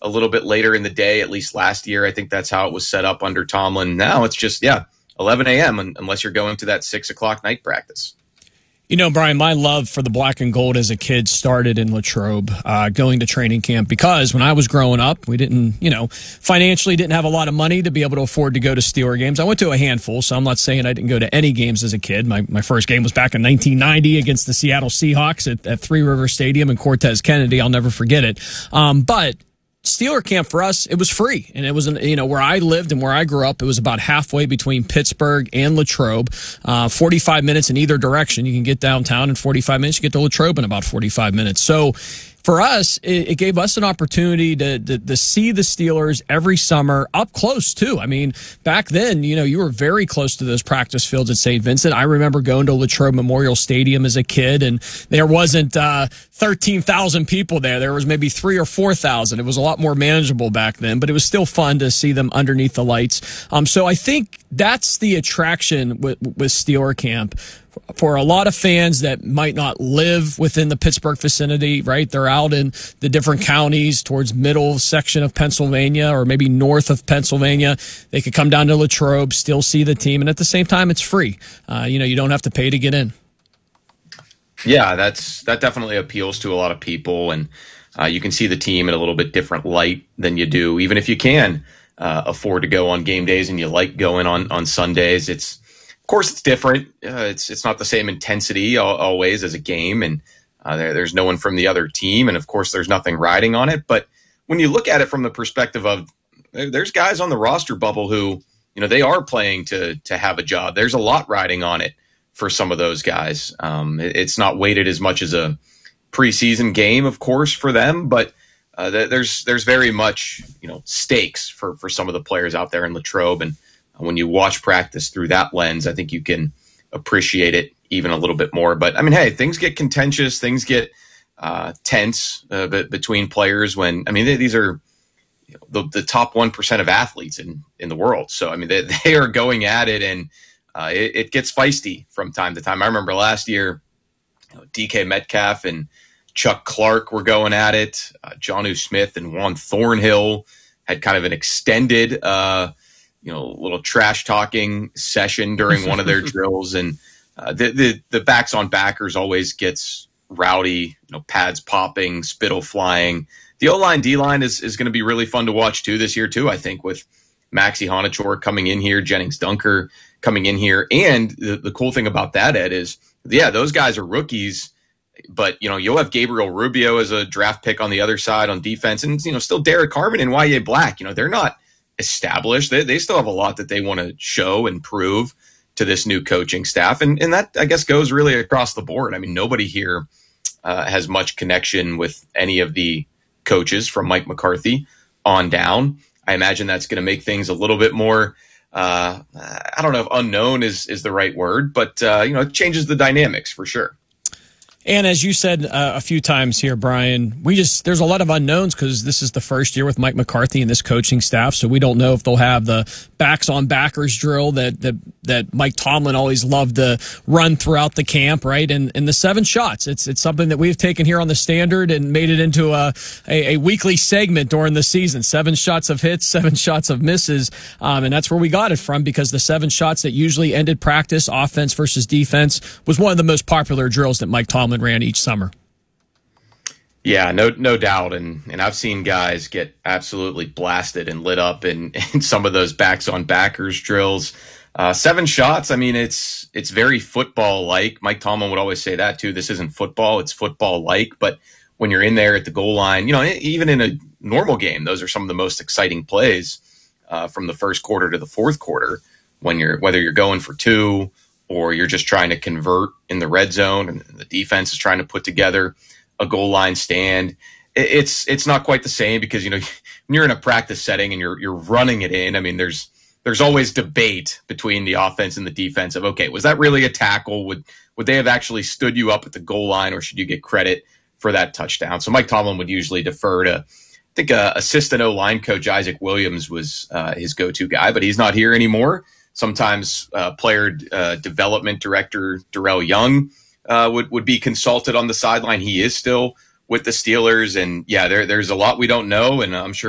a little bit later in the day. At least last year, I think that's how it was set up under Tomlin. Now it's just 11 a.m. unless you're going to that 6 o'clock night practice. You know, Brian, my love for the black and gold as a kid started in Latrobe, going to training camp, because when I was growing up, we didn't, financially didn't have a lot of money to be able to afford to go to Steeler games. I went to a handful, so I'm not saying I didn't go to any games as a kid. My first game was back in 1990 against the Seattle Seahawks at Three River Stadium and Cortez Kennedy. I'll never forget it. But Steeler camp for us, it was free. And it was, where I lived and where I grew up, it was about halfway between Pittsburgh and Latrobe, 45 minutes in either direction. You can get downtown in 45 minutes. You get to Latrobe in about 45 minutes. So for us, it gave us an opportunity to see the Steelers every summer up close, too. I mean, back then, you were very close to those practice fields at St. Vincent. I remember going to Latrobe Memorial Stadium as a kid, and there wasn't 13,000 people there. There was maybe 3,000 or 4,000. It was a lot more manageable back then, but it was still fun to see them underneath the lights. So I think that's the attraction with Steeler camp. For a lot of fans that might not live within the Pittsburgh vicinity, right? They're out in the different counties towards middle section of Pennsylvania or maybe north of Pennsylvania. They could come down to Latrobe, still see the team, and at the same time, it's free. You don't have to pay to get in. Yeah, that definitely appeals to a lot of people, and you can see the team in a little bit different light than you do, even if you can afford to go on game days and you like going on Sundays. Of course, it's different. It's not the same intensity always as a game, and there's no one from the other team, and of course, there's nothing riding on it. But when you look at it from the perspective of there's guys on the roster bubble who, they are playing to have a job. There's a lot riding on it for some of those guys. It's not weighted as much as a preseason game, of course, for them, but there's very much stakes for some of the players out there in Latrobe. And when you watch practice through that lens, I think you can appreciate it even a little bit more. But I mean, hey, things get contentious, things get tense between players when, these are the top 1% of athletes in the world. So, they are going at it, and it gets feisty from time to time. I remember last year, DK Metcalf and Chuck Clark were going at it. Jonnu Smith and Juan Thornhill had kind of an extended little trash talking session during one of their drills, and the backs on backers always gets rowdy, pads popping, spittle flying. The O-line, D-line is going to be really fun to watch too this year too, I think, with Maxie Honachor coming in here, Jennings Dunker coming in here. And the cool thing about that, Ed, is those guys are rookies, but you'll have Gabriel Rubio as a draft pick on the other side on defense, and still Derek Harmon and Y.A. Black. They're not established. They still have a lot that they want to show and prove to this new coaching staff. And that, I guess, goes really across the board. Nobody here has much connection with any of the coaches from Mike McCarthy on down. I imagine that's going to make things a little bit more, I don't know if unknown is the right word, but, it changes the dynamics for sure. And as you said a few times here, Brian, there's a lot of unknowns because this is the first year with Mike McCarthy and this coaching staff, so we don't know if they'll have the backs on backers drill that Mike Tomlin always loved to run throughout the camp, right? And the 7 shots, it's something that we've taken here on the Standard and made it into a weekly segment during the season. 7 shots of hits, 7 shots of misses, and that's where we got it from, because the 7 shots that usually ended practice, offense versus defense, was one of the most popular drills that Mike Tomlin ran each summer. Yeah, no doubt. And I've seen guys get absolutely blasted and lit up in some of those backs on backers drills. 7 shots. It's very football like. Mike Tomlin would always say that too. This isn't football. It's football like. But when you're in there at the goal line, even in a normal game, those are some of the most exciting plays from the first quarter to the fourth quarter, whether you're going for 2 or you're just trying to convert in the red zone and the defense is trying to put together a goal line stand. It's not quite the same because, when you're in a practice setting and you're running it in, there's always debate between the offense and the defense of, okay, was that really a tackle? Would they have actually stood you up at the goal line, or should you get credit for that touchdown? So Mike Tomlin would usually defer to, I think, assistant O-line coach Isaac Williams was his go-to guy, but he's not here anymore. Sometimes player development director Darrell Young would be consulted on the sideline. He is still with the Steelers, and there's a lot we don't know, and I'm sure